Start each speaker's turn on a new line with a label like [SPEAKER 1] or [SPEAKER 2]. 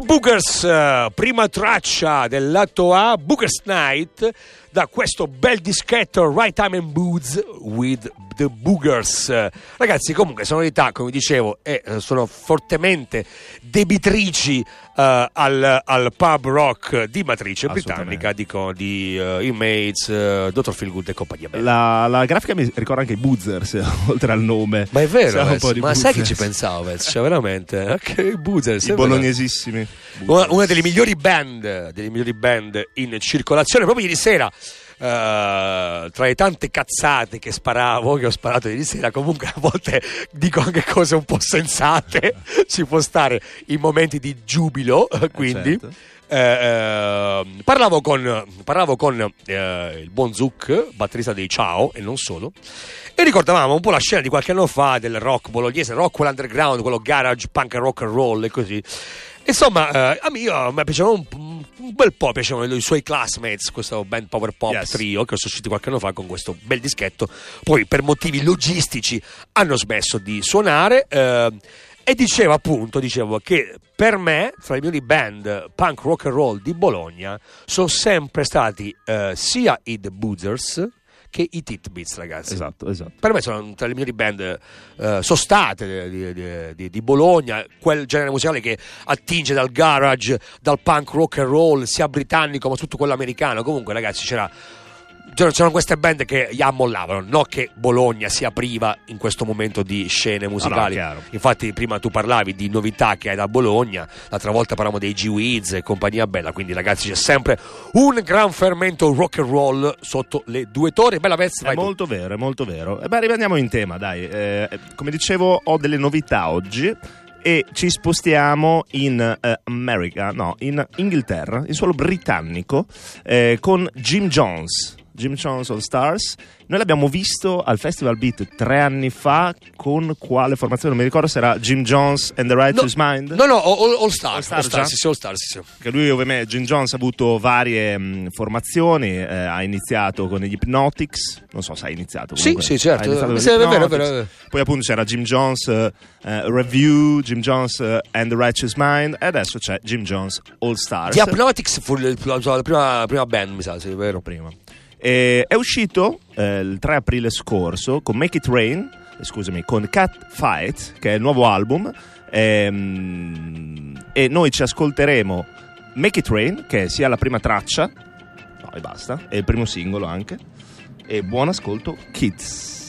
[SPEAKER 1] Boogers, prima traccia del lato A, Boogers Night, da questo bel dischetto Right Time and Boots with the Boogers. Ragazzi, comunque sonorità, come dicevo, sono fortemente debitrici al pub rock di matrice britannica di Inmates, Dr. Feelgood e compagnia bella.
[SPEAKER 2] La grafica mi ricorda anche i Boozers oltre al nome.
[SPEAKER 1] Ma è vero, ma
[SPEAKER 2] Boozers.
[SPEAKER 1] sai che ci pensavo, cioè veramente anche i Boozers,
[SPEAKER 2] i bolognesissimi
[SPEAKER 1] una delle migliori band in circolazione proprio ieri sera. Tra le tante cazzate che ho sparato ieri sera, comunque a volte dico anche cose un po' sensate, ci può stare in momenti di giubilo, quindi certo. Parlavo con il buon Zuc, batterista dei Ciao e non solo, e ricordavamo un po' la scena di qualche anno fa del rock bolognese, Rockwell Underground, quello garage, punk and rock and roll e così. Insomma, a me piacevano un bel po', piacevano i suoi Classmates, questo band power pop trio che sono usciti qualche anno fa con questo bel dischetto. Poi per motivi logistici hanno smesso di suonare, e dicevo che per me, tra le migliori band punk rock and roll di Bologna, sono sempre stati sia i The Boozers che i Titbits, ragazzi.
[SPEAKER 2] Esatto.
[SPEAKER 1] Per me sono tra le migliori band sostate di Bologna, quel genere musicale che attinge dal garage, dal punk rock and roll, sia britannico ma tutto quello americano. Comunque, ragazzi, c'erano queste band che gli ammollavano, non che Bologna sia priva in questo momento di scene musicali.
[SPEAKER 2] No,
[SPEAKER 1] infatti prima tu parlavi di novità che hai da Bologna, l'altra volta parlavamo dei G-Weeds e compagnia bella, quindi ragazzi c'è sempre un gran fermento rock and roll sotto le due torri. Bella Vez,
[SPEAKER 2] è molto vero. E beh, rimaniamo in tema, dai. Come dicevo, ho delle novità oggi e ci spostiamo in in Inghilterra, in suolo britannico, con Jim Jones All Stars. Noi l'abbiamo visto al Festival Beat 3 anni fa. Con quale formazione? Non mi ricordo se era Jim Jones and the Righteous Mind.
[SPEAKER 1] No, All Stars. All Stars.
[SPEAKER 2] Che lui, ovviamente, Jim Jones ha avuto varie formazioni. Ha iniziato con gli Hypnotics. Non so se ha iniziato. Comunque.
[SPEAKER 1] Sì, certo.
[SPEAKER 2] È vero. Poi appunto c'era Jim Jones Review, Jim Jones and the Righteous Mind, e adesso c'è Jim Jones All Stars.
[SPEAKER 1] Gli Hypnotics fu la prima band, mi sa, sì, vero?
[SPEAKER 2] Prima. È uscito il 3 aprile scorso con Make It Rain, con Cat Fight, che è il nuovo album, e noi ci ascolteremo Make It Rain, che è sia la prima traccia, e basta, è il primo singolo anche, e buon ascolto, Kids.